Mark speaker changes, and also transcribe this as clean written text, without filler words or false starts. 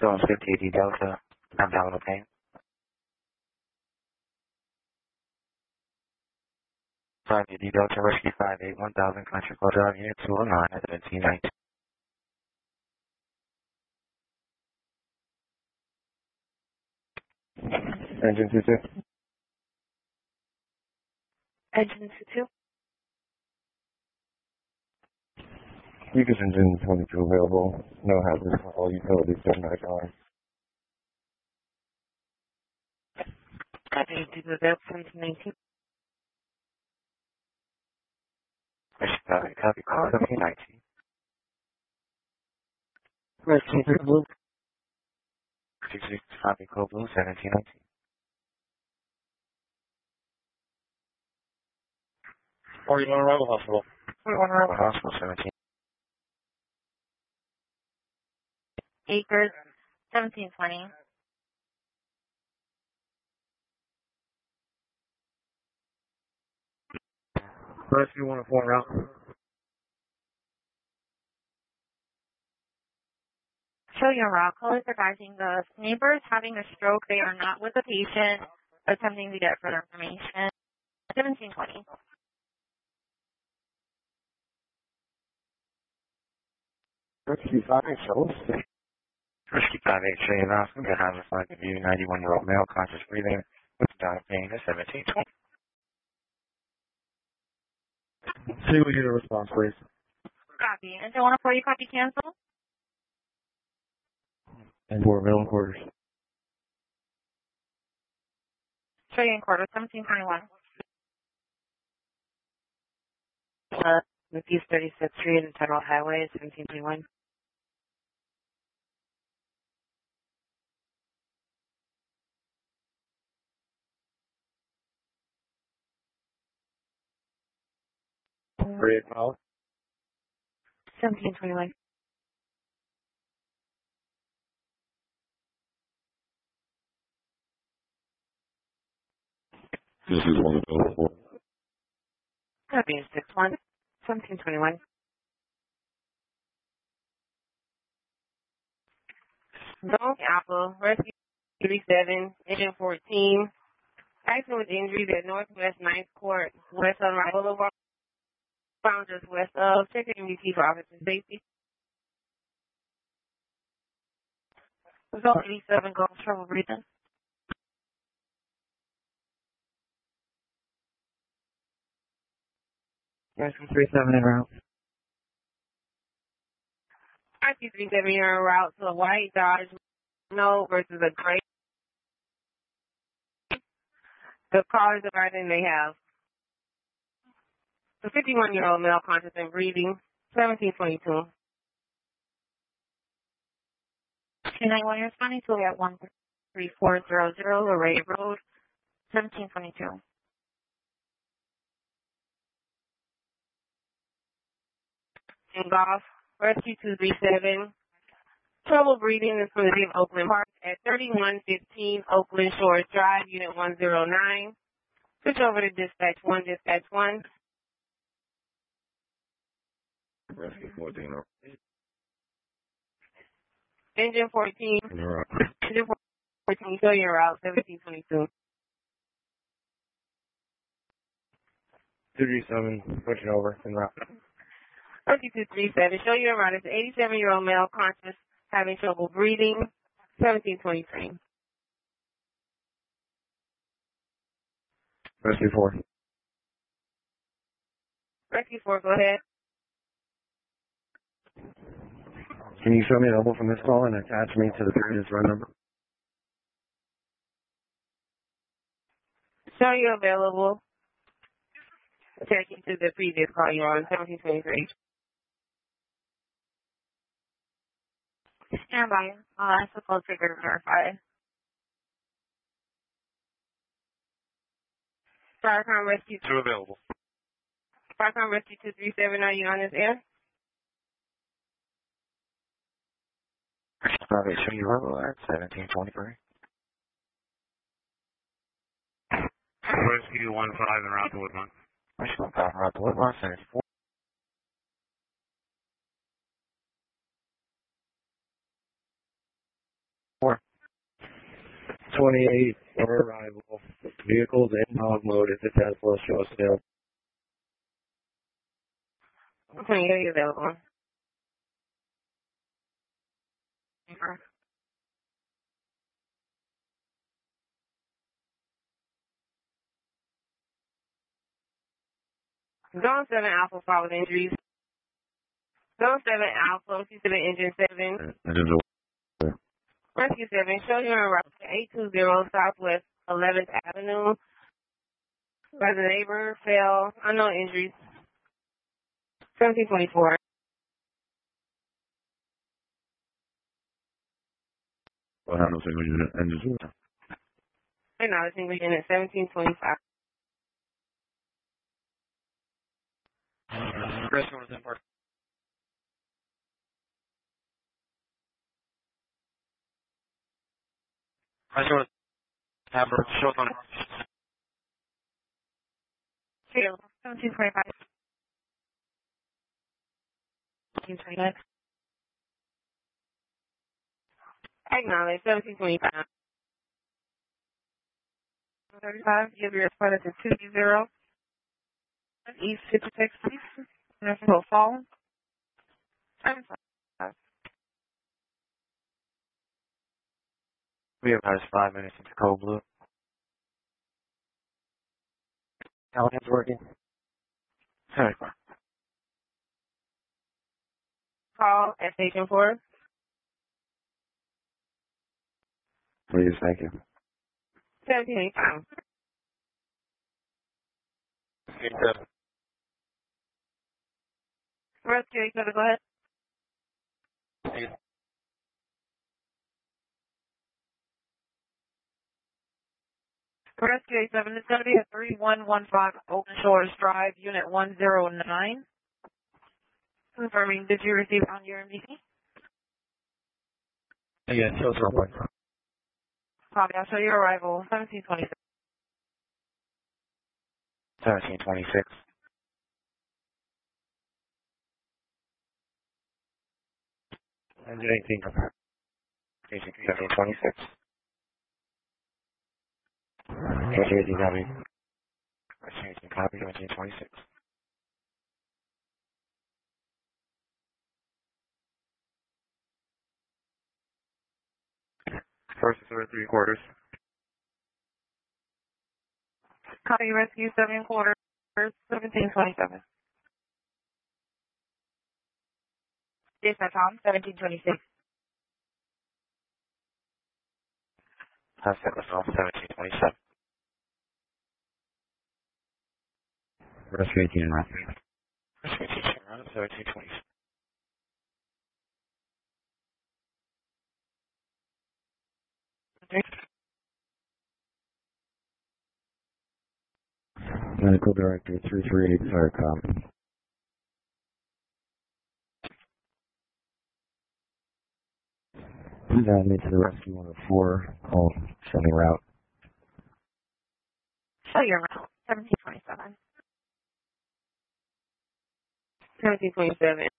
Speaker 1: So it's 50 Delta, abdominal pain. 580 Delta, Rescue 58, 1000, Country Club Drive, Unit 209 at 1719. Engine 22.
Speaker 2: Engine 22.
Speaker 1: Lucas Engine 22 available. No hazards. All utilities automatic on.
Speaker 2: Copy, do the belt 1719.
Speaker 1: Copy, call 1719.
Speaker 2: Rescue Blue.
Speaker 1: 66, copy, code blue 1719.
Speaker 3: Or you want to Rebel Hospital?
Speaker 1: We want to Rebel Hospital 17.
Speaker 2: Acres 1720.
Speaker 3: Rescue 104 route.
Speaker 2: Show your route. Callers advising the neighbor is having a stroke. They are not with the patient. Attempting to get further information. 1720.
Speaker 1: Rescue 58 shows. Rescue 58 Shay Lawson, that has a flight view, 91-year-old male, conscious breathing, with abdominal pain at 1720.
Speaker 3: See what you get a response, please.
Speaker 2: Copy. Engine 104, you copy cancel?
Speaker 1: And 4 available quarters.
Speaker 2: Show you in quarter 1721.
Speaker 4: Northeast 36th Street and Federal Highway, 1721.
Speaker 3: Great call.
Speaker 4: 1721.
Speaker 1: This is 1 available.
Speaker 4: Copy 61. 1721.
Speaker 5: Don't Apple, Rescue 37, Engine 14. Accident with injuries at Northwest 9th Court, West on Right Boulevard. Found just west of. Check the MVP for officer safety.
Speaker 2: Result 87, Gulf trouble breathing.
Speaker 4: Rescue 37 en route.
Speaker 5: Rescue 37, you're en route to a white Dodge no versus a gray. The car is divided and they have the 51-year-old male conscious and breathing, 1722.
Speaker 2: 291, you're responding to at 13400 Array Road, 1722.
Speaker 5: In Golf, Rescue 237. Trouble breathing is from the city of Oakland Park at 3115 Oakland Shores Drive, Unit 109. Switch over to Dispatch 1, Dispatch 1.
Speaker 1: Rescue 14.
Speaker 5: Engine 14. Engine 14, show your route, 1722.
Speaker 3: 237, switching over, en route.
Speaker 5: Rescue 237, show your route. It's an 87-year-old male conscious, having trouble breathing, 1723.
Speaker 3: Rescue 4.
Speaker 5: Rescue 4, go ahead.
Speaker 3: Can you show me a number from this call and attach me to the previous run number?
Speaker 5: Show you available. Attach you to the previous call you're on, 1723.
Speaker 2: Stand by. I'll ask the call trigger to verify.
Speaker 5: Firecom Rescue
Speaker 3: 2 available.
Speaker 5: Firecom Rescue 237, are you on this air?
Speaker 1: Probably show you rebel at 1723.
Speaker 3: Rescue 15 en route to Woodmont.
Speaker 1: Rescue 15 en route to Woodmont, 74.
Speaker 3: 28 for arrival. Vehicles in dog mode if the Tesla shows still.
Speaker 5: 28 available. Zone 7 Alpha followed injuries. Zone 7 Alpha, she's to the engine 7. Rescue 7, show you on route 820 Southwest 11th Avenue. Where the neighbor fell, unknown injuries. 1724.
Speaker 3: What happened to unit engine?
Speaker 5: Acknowledging we unit 1725.
Speaker 1: Rescue was in park. Rescue was number shows on
Speaker 2: 1725. 1725.
Speaker 5: Acknowledge 1725.
Speaker 2: 35, give your flight to 20. East 56, please. National Fall. 755.
Speaker 1: we have about 5 minutes into Code Blue. Callahan's working. 74.
Speaker 5: Call at station 4.
Speaker 3: Please, thank you.
Speaker 5: 1785. Rescue, you gotta go ahead.
Speaker 2: Rescue 7, it's going to be at 3115 Open Shores Drive, Unit 109. Confirming, did you receive on your MDC?
Speaker 1: Yeah, shows real quick.
Speaker 2: Copy, I'll show you arrival, 1726.
Speaker 1: 1726. Engine 18. Station 1726. Engine 18 copy. Engine 18 copy. 1726. First or 3/4.
Speaker 2: Copy, Rescue 7 quarters, 1727. Yes, Tom, 1726.
Speaker 1: That's it. That's all. 1727.
Speaker 3: Rescue 18 around.
Speaker 1: Rescue 18 around 1727.
Speaker 3: Medical Director 338 Firecom. Please add me to the rescue 104. Call sending route.
Speaker 2: Show your route, 1727.
Speaker 5: 1727.